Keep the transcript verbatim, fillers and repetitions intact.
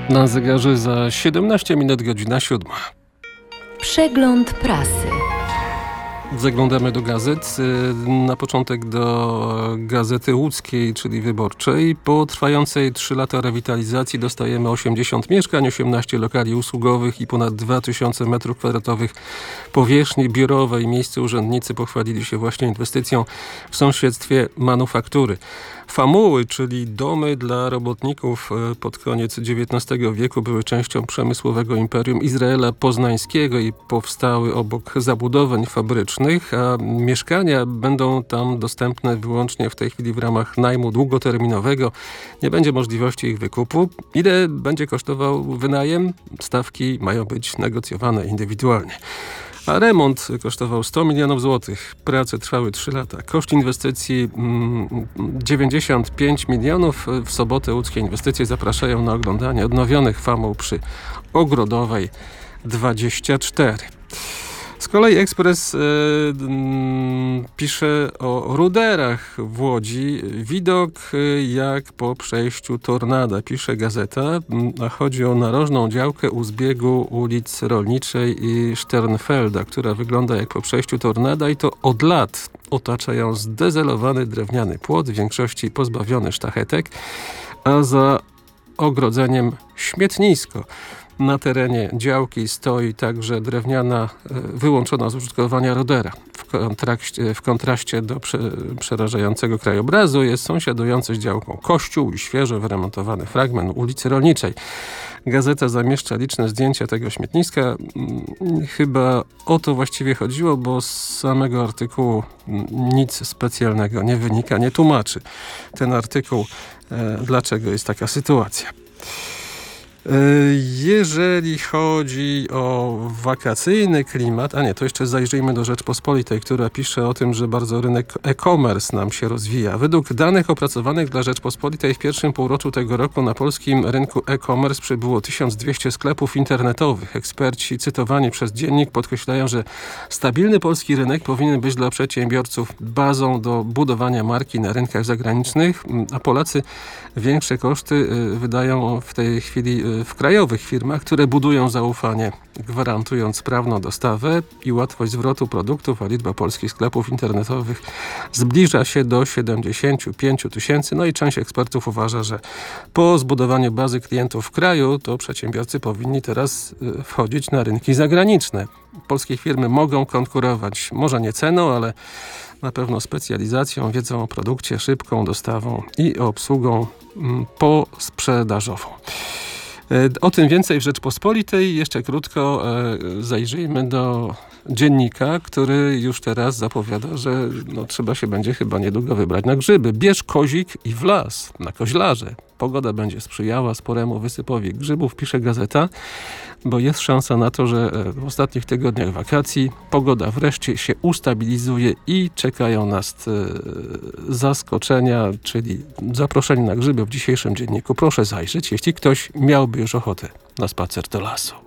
Na zegarze za siedemnaście minut, godzina siódma. Przegląd prasy. Zaglądamy do gazet. Na początek do Gazety Łódzkiej, czyli Wyborczej. Po trwającej trzy lata rewitalizacji dostajemy osiemdziesiąt mieszkań, osiemnaście lokali usługowych i ponad dwa tysiące metrów kwadratowych powierzchni biurowej. Miejsce urzędnicy pochwalili się właśnie inwestycją w sąsiedztwie manufaktury. Famuły, czyli domy dla robotników pod koniec dziewiętnastego wieku, były częścią przemysłowego imperium Izraela Poznańskiego i powstały obok zabudowań fabrycznych, a mieszkania będą tam dostępne wyłącznie w tej chwili w ramach najmu długoterminowego. Nie będzie możliwości ich wykupu. Ile będzie kosztował wynajem? Stawki mają być negocjowane indywidualnie. A remont kosztował sto milionów złotych. Prace trwały trzy lata. Koszt inwestycji mm, dziewięćdziesiąt pięć milionów. W sobotę łódzkie inwestycje zapraszają na oglądanie odnowionych famuł przy Ogrodowej dwadzieścia cztery. Z kolei Ekspres y, y, pisze o ruderach w Łodzi. Widok y, jak po przejściu tornada, pisze gazeta. A chodzi o narożną działkę u zbiegu ulic Rolniczej i Sternfelda, która wygląda jak po przejściu tornada i to od lat otacza ją zdezelowany drewniany płot, w większości pozbawiony sztachetek, a za ogrodzeniem śmietnisko. Na terenie działki stoi także drewniana, wyłączona z użytkowania rudera. W kontraście, w kontraście do prze, przerażającego krajobrazu jest sąsiadujący z działką kościół i świeżo wyremontowany fragment ulicy Rolniczej. Gazeta zamieszcza liczne zdjęcia tego śmietniska. Chyba o to właściwie chodziło, bo z samego artykułu nic specjalnego nie wynika, nie tłumaczy ten artykuł, dlaczego jest taka sytuacja. Jeżeli chodzi o wakacyjny klimat, a nie, to jeszcze zajrzyjmy do Rzeczpospolitej, która pisze o tym, że bardzo rynek e-commerce nam się rozwija. Według danych opracowanych dla Rzeczpospolitej w pierwszym półroczu tego roku na polskim rynku e-commerce przybyło tysiąc dwieście sklepów internetowych. Eksperci cytowani przez Dziennik podkreślają, że stabilny polski rynek powinien być dla przedsiębiorców bazą do budowania marki na rynkach zagranicznych, a Polacy większe koszty wydają w tej chwili w krajowych firmach, które budują zaufanie, gwarantując sprawną dostawę i łatwość zwrotu produktów, a liczba polskich sklepów internetowych zbliża się do siedemdziesiąt pięć tysięcy. No i część ekspertów uważa, że po zbudowaniu bazy klientów w kraju, to przedsiębiorcy powinni teraz wchodzić na rynki zagraniczne. Polskie firmy mogą konkurować, może nie ceną, ale na pewno specjalizacją, wiedzą o produkcie, szybką dostawą i obsługą posprzedażową. O tym więcej w Rzeczpospolitej. Jeszcze krótko e, zajrzyjmy do Dziennika, który już teraz zapowiada, że no, trzeba się będzie chyba niedługo wybrać na grzyby. Bierz kozik i w las, na koźlarze. Pogoda będzie sprzyjała sporemu wysypowi grzybów, pisze gazeta, bo jest szansa na to, że w ostatnich tygodniach wakacji pogoda wreszcie się ustabilizuje i czekają nas zaskoczenia, czyli zaproszenie na grzyby w dzisiejszym Dzienniku. Proszę zajrzeć, jeśli ktoś miałby już ochotę na spacer do lasu.